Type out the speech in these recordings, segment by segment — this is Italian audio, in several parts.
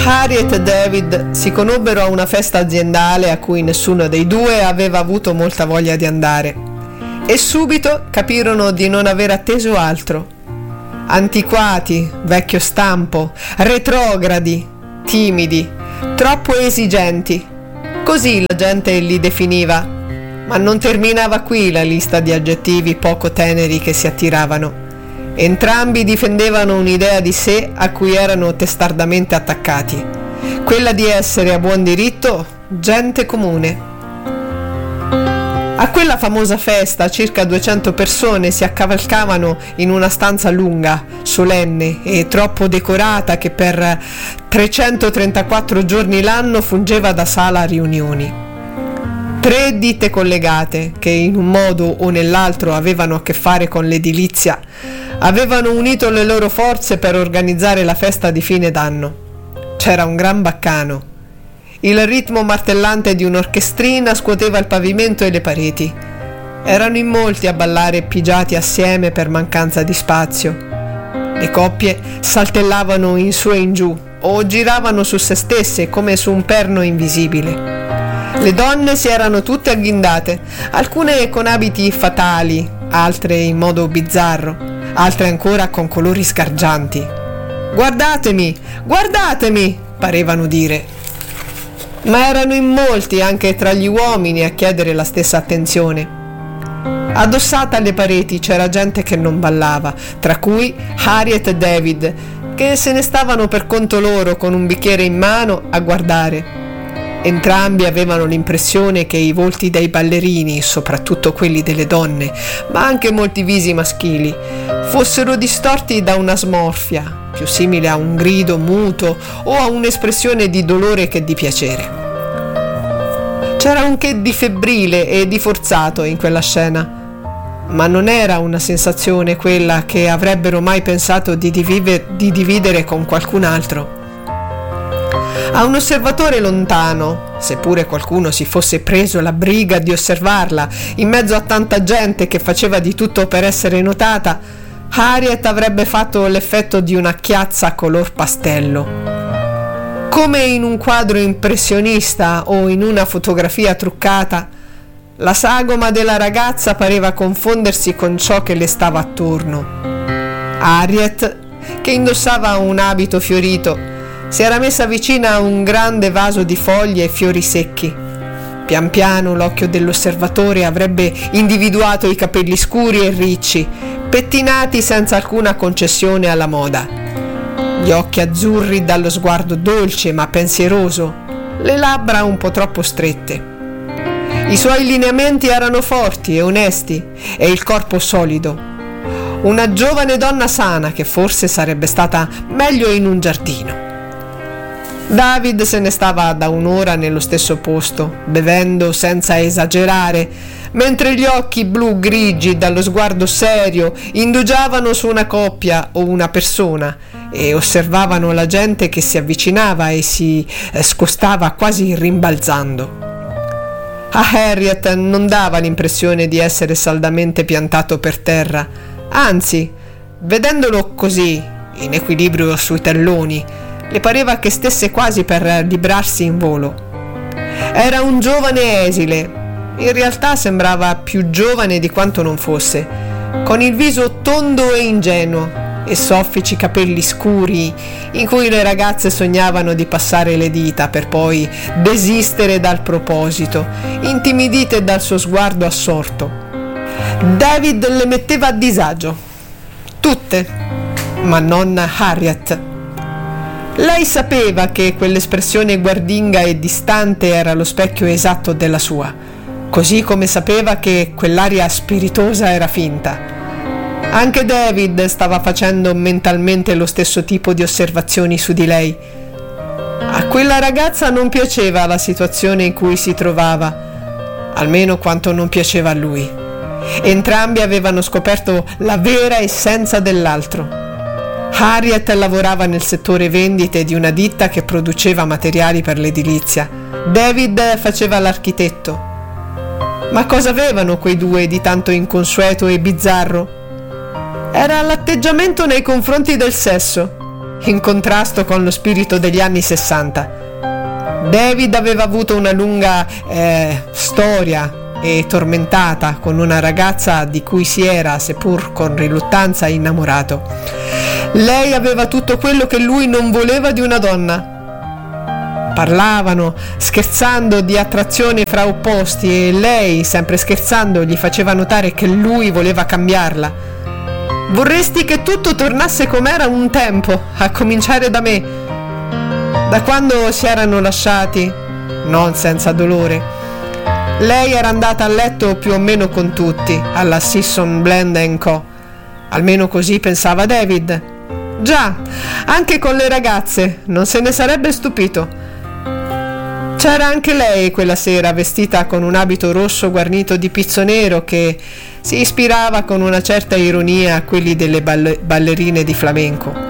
Harriet e David si conobbero a una festa aziendale a cui nessuno dei due aveva avuto molta voglia di andare e subito capirono di non aver atteso altro. Antiquati, vecchio stampo, retrogradi, timidi, troppo esigenti. Così la gente li definiva, ma non terminava qui la lista di aggettivi poco teneri che si attiravano. Entrambi difendevano un'idea di sé a cui erano testardamente attaccati, quella di essere a buon diritto gente comune. A quella famosa festa circa 200 persone si accavalcavano in una stanza lunga, solenne e troppo decorata che per 334 giorni l'anno fungeva da sala riunioni. 3 ditte collegate, che in un modo o nell'altro avevano a che fare con l'edilizia, avevano unito le loro forze per organizzare la festa di fine d'anno. C'era un gran baccano. Il ritmo martellante di un'orchestrina scuoteva il pavimento e le pareti. Erano in molti a ballare pigiati assieme per mancanza di spazio. Le coppie saltellavano in su e in giù o giravano su se stesse come su un perno invisibile. Le donne si erano tutte agghindate, alcune con abiti fatali, altre in modo bizzarro, altre ancora con colori sgargianti. Guardatemi, guardatemi, parevano dire. Ma erano in molti anche tra gli uomini a chiedere la stessa attenzione. Addossata alle pareti c'era gente che non ballava, tra cui Harriet e David, che se ne stavano per conto loro con un bicchiere in mano a guardare. Entrambi avevano l'impressione che i volti dei ballerini, soprattutto quelli delle donne, ma anche molti visi maschili, fossero distorti da una smorfia, più simile a un grido muto o a un'espressione di dolore che di piacere. C'era un che di febbrile e di forzato in quella scena, ma non era una sensazione quella che avrebbero mai pensato di dividere con qualcun altro. A un osservatore lontano, seppure qualcuno si fosse preso la briga di osservarla in mezzo a tanta gente che faceva di tutto per essere notata, Harriet avrebbe fatto l'effetto di una chiazza color pastello. Come in un quadro impressionista o in una fotografia truccata, la sagoma della ragazza pareva confondersi con ciò che le stava attorno. Harriet, che indossava un abito fiorito, si era messa vicina a un grande vaso di foglie e fiori secchi. Pian piano l'occhio dell'osservatore avrebbe individuato i capelli scuri e ricci, pettinati senza alcuna concessione alla moda. Gli occhi azzurri dallo sguardo dolce ma pensieroso, le labbra un po' troppo strette. I suoi lineamenti erano forti e onesti e il corpo solido. Una giovane donna sana che forse sarebbe stata meglio in un giardino. David se ne stava da un'ora nello stesso posto, bevendo senza esagerare, mentre gli occhi blu grigi dallo sguardo serio indugiavano su una coppia o una persona e osservavano la gente che si avvicinava e si scostava quasi rimbalzando. A Harriet non dava l'impressione di essere saldamente piantato per terra, anzi, vedendolo così, in equilibrio sui talloni, le pareva che stesse quasi per librarsi in volo. Era un giovane esile, in realtà sembrava più giovane di quanto non fosse, con il viso tondo e ingenuo e soffici capelli scuri in cui le ragazze sognavano di passare le dita per poi desistere dal proposito, intimidite dal suo sguardo assorto. David le metteva a disagio, tutte, ma non Harriet. Lei sapeva che quell'espressione guardinga e distante era lo specchio esatto della sua, così come sapeva che quell'aria spiritosa era finta. Anche David stava facendo mentalmente lo stesso tipo di osservazioni su di lei. A quella ragazza non piaceva la situazione in cui si trovava, almeno quanto non piaceva a lui. Entrambi avevano scoperto la vera essenza dell'altro. Harriet lavorava nel settore vendite di una ditta che produceva materiali per l'edilizia. David faceva l'architetto. Ma cosa avevano quei due di tanto inconsueto e bizzarro? Era l'atteggiamento nei confronti del sesso. in contrasto con lo spirito degli anni 60. David aveva avuto una lunga storia e tormentata con una ragazza di cui si era, seppur con riluttanza, innamorato. Lei aveva tutto quello che lui non voleva di una donna. Parlavano, scherzando, di attrazione fra opposti, e lei, sempre scherzando, gli faceva notare che lui voleva cambiarla. Vorresti che tutto tornasse com'era un tempo, a cominciare da me. Da quando si erano lasciati, non senza dolore, lei era andata a letto più o meno con tutti, alla Sisson Blend & Co. Almeno così pensava David. Già, anche con le ragazze, non se ne sarebbe stupito. C'era anche lei quella sera, vestita con un abito rosso guarnito di pizzo nero, che si ispirava con una certa ironia a quelli delle ballerine di flamenco.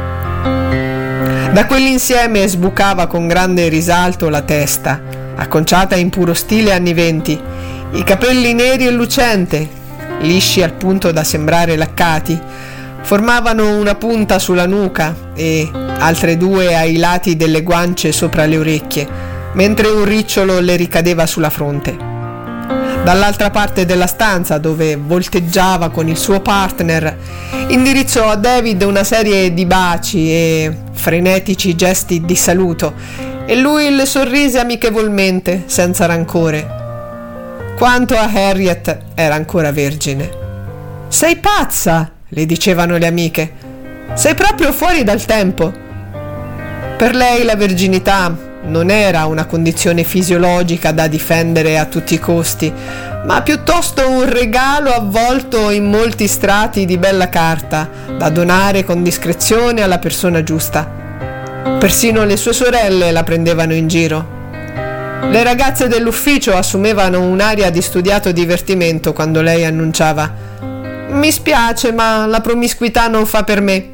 Da quell'insieme sbucava con grande risalto la testa, acconciata in puro stile anni 20, i capelli neri e lucente, lisci al punto da sembrare laccati, formavano una punta sulla nuca e altre due ai lati delle guance sopra le orecchie, mentre un ricciolo le ricadeva sulla fronte. Dall'altra parte della stanza, dove volteggiava con il suo partner, indirizzò a David una serie di baci e frenetici gesti di saluto, e lui le sorrise amichevolmente, senza rancore. Quanto a Harriet, era ancora vergine. «Sei pazza!» le dicevano le amiche. «Sei proprio fuori dal tempo!» Per lei la verginità non era una condizione fisiologica da difendere a tutti i costi, ma piuttosto un regalo avvolto in molti strati di bella carta, da donare con discrezione alla persona giusta. Persino le sue sorelle la prendevano in giro. Le ragazze dell'ufficio assumevano un'aria di studiato divertimento quando lei annunciava: «Mi spiace, ma la promiscuità non fa per me».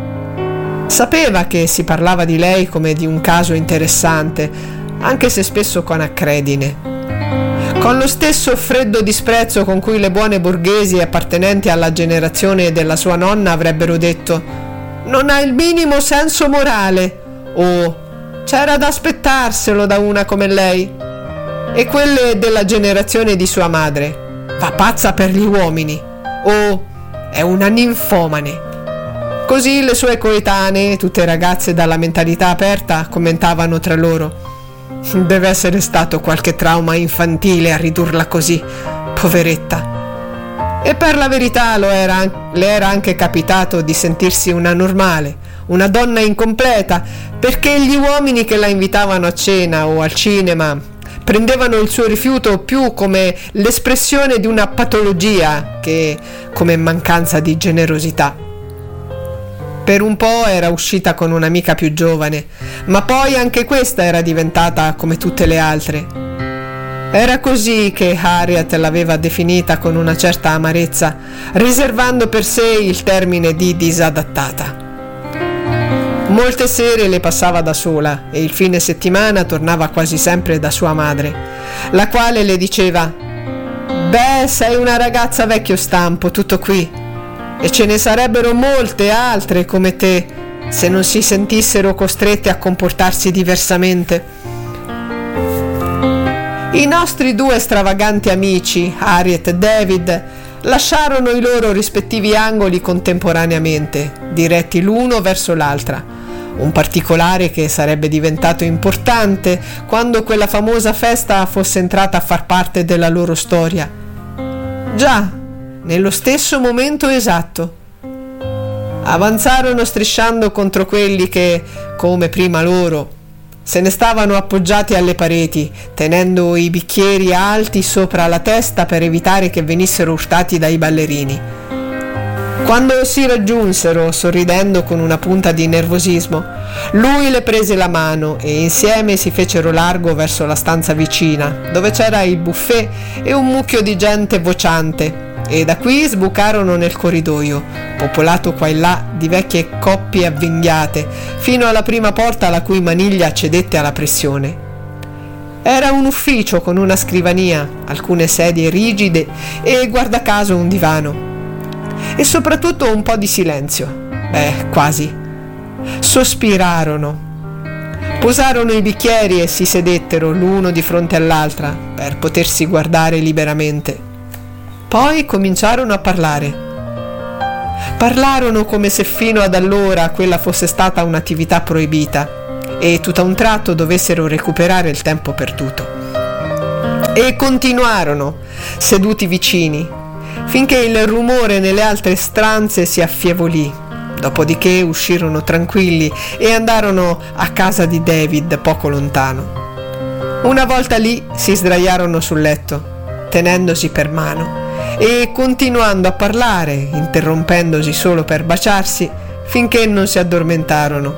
Sapeva che si parlava di lei come di un caso interessante, anche se spesso con accredine. Con lo stesso freddo disprezzo con cui le buone borghesi appartenenti alla generazione della sua nonna avrebbero detto: «Non ha il minimo senso morale», o «C'era da aspettarselo da una come lei», e quelle della generazione di sua madre: «Va pazza per gli uomini», o «È una ninfomane». Così le sue coetanee, tutte ragazze dalla mentalità aperta, commentavano tra loro: «Deve essere stato qualche trauma infantile a ridurla così, poveretta». E per la verità le era anche capitato di sentirsi una normale, una donna incompleta, perché gli uomini che la invitavano a cena o al cinema prendevano il suo rifiuto più come l'espressione di una patologia che come mancanza di generosità. Per un po' era uscita con un'amica più giovane, ma poi anche questa era diventata come tutte le altre. Era così che Harriet l'aveva definita con una certa amarezza, riservando per sé il termine di disadattata. Molte sere le passava da sola e il fine settimana tornava quasi sempre da sua madre, la quale le diceva: «Beh, sei una ragazza vecchio stampo, tutto qui. E ce ne sarebbero molte altre come te, se non si sentissero costrette a comportarsi diversamente». I nostri due stravaganti amici, Harriet e David, lasciarono i loro rispettivi angoli contemporaneamente, diretti l'uno verso l'altra. Un particolare che sarebbe diventato importante quando quella famosa festa fosse entrata a far parte della loro storia. Già, nello stesso momento esatto. Avanzarono strisciando contro quelli che, come prima loro, se ne stavano appoggiati alle pareti, tenendo i bicchieri alti sopra la testa per evitare che venissero urtati dai ballerini. Quando si raggiunsero, sorridendo con una punta di nervosismo, lui le prese la mano e insieme si fecero largo verso la stanza vicina, dove c'era il buffet e un mucchio di gente vociante, e da qui sbucarono nel corridoio, popolato qua e là di vecchie coppie avvinghiate, fino alla prima porta la cui maniglia cedette alla pressione. Era un ufficio con una scrivania, alcune sedie rigide e, guarda caso, un divano. E soprattutto un po' di silenzio. Quasi. Sospirarono. Posarono i bicchieri e si sedettero l'uno di fronte all'altra per potersi guardare liberamente. Poi cominciarono a parlare. Parlarono come se fino ad allora quella fosse stata un'attività proibita e tutto a un tratto dovessero recuperare il tempo perduto. E continuarono, seduti vicini, finché il rumore nelle altre stanze si affievolì. Dopodiché uscirono tranquilli e andarono a casa di David poco lontano. Una volta lì si sdraiarono sul letto, tenendosi per mano e continuando a parlare, interrompendosi solo per baciarsi, finché non si addormentarono.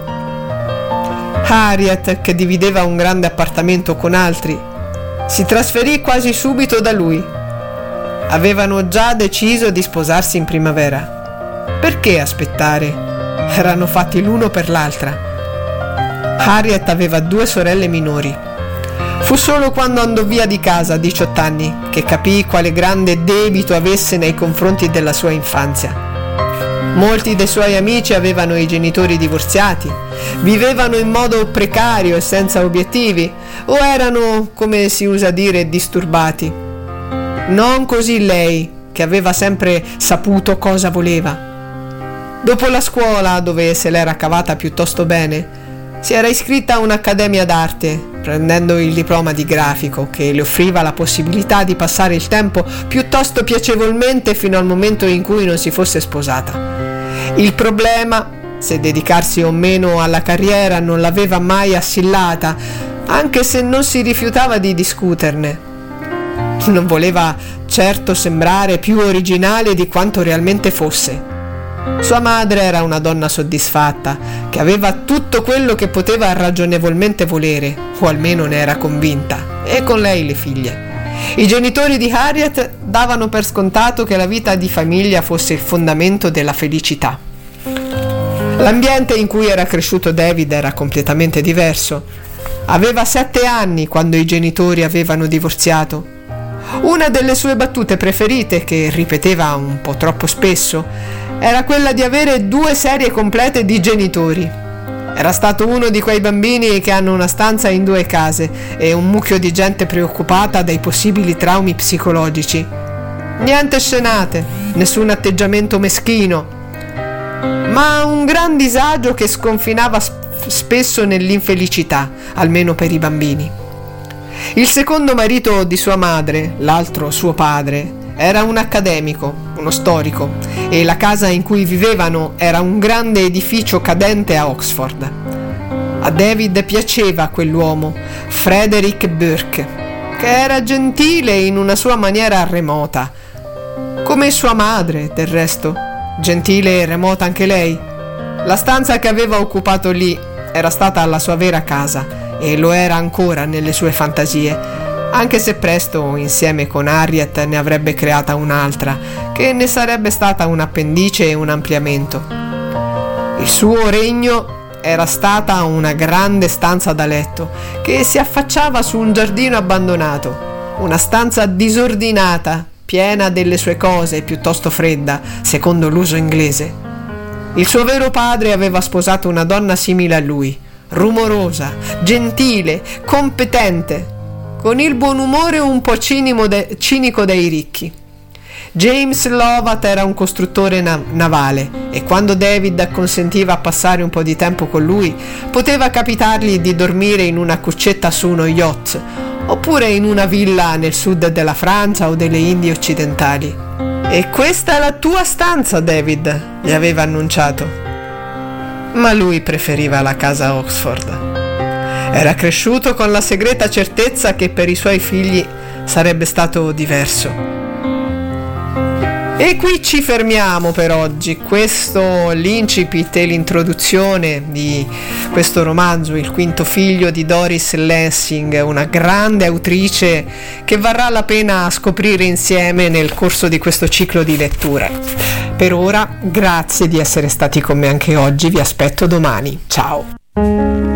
Harriet, che divideva un grande appartamento con altri, si trasferì quasi subito da lui. Avevano già deciso di sposarsi in primavera. Perché aspettare? Erano fatti l'uno per l'altra. Harriet aveva 2 sorelle minori. Fu solo quando andò via di casa a 18 anni che capì quale grande debito avesse nei confronti della sua infanzia. Molti dei suoi amici avevano i genitori divorziati, vivevano in modo precario e senza obiettivi, o erano, come si usa dire, disturbati. Non così lei, che aveva sempre saputo cosa voleva. Dopo la scuola, dove se l'era cavata piuttosto bene, si era iscritta a un'accademia d'arte, prendendo il diploma di grafico che le offriva la possibilità di passare il tempo piuttosto piacevolmente fino al momento in cui non si fosse sposata. Il problema, se dedicarsi o meno alla carriera, non l'aveva mai assillata, anche se non si rifiutava di discuterne. Non voleva certo sembrare più originale di quanto realmente fosse. Sua madre era una donna soddisfatta, che aveva tutto quello che poteva ragionevolmente volere, o almeno ne era convinta, e con lei le figlie. I genitori di Harriet davano per scontato che la vita di famiglia fosse il fondamento della felicità. L'ambiente in cui era cresciuto David era completamente diverso. Aveva 7 anni quando i genitori avevano divorziato. Una delle sue battute preferite, che ripeteva un po' troppo spesso, era quella di avere 2 serie complete di genitori. Era stato uno di quei bambini che hanno una stanza in 2 case e un mucchio di gente preoccupata dai possibili traumi psicologici. Niente scenate, nessun atteggiamento meschino, ma un gran disagio che sconfinava spesso nell'infelicità, almeno per i bambini. Il secondo marito di sua madre, l'altro suo padre, era un accademico, uno storico, e la casa in cui vivevano era un grande edificio cadente a Oxford. A David piaceva quell'uomo, Frederick Burke, che era gentile in una sua maniera remota, come sua madre, del resto, gentile e remota anche lei. La stanza che aveva occupato lì era stata la sua vera casa e lo era ancora nelle sue fantasie, anche se presto, insieme con Harriet, ne avrebbe creata un'altra, che ne sarebbe stata un appendice e un ampliamento. Il suo regno era stata una grande stanza da letto, che si affacciava su un giardino abbandonato, una stanza disordinata, piena delle sue cose, piuttosto fredda, secondo l'uso inglese. Il suo vero padre aveva sposato una donna simile a lui, rumorosa, gentile, competente, con il buon umore un po' cinico dei ricchi. James Lovat era un costruttore navale e quando David acconsentiva a passare un po' di tempo con lui, poteva capitargli di dormire in una cuccetta su uno yacht oppure in una villa nel sud della Francia o delle Indie occidentali. «E questa è la tua stanza, David», gli aveva annunciato. Ma lui preferiva la casa a Oxford. Era cresciuto con la segreta certezza che per i suoi figli sarebbe stato diverso. E qui ci fermiamo per oggi. Questo l'incipit e l'introduzione di questo romanzo, Il quinto figlio di Doris Lessing, una grande autrice che varrà la pena scoprire insieme nel corso di questo ciclo di letture. Per ora, grazie di essere stati con me anche oggi, vi aspetto domani. Ciao!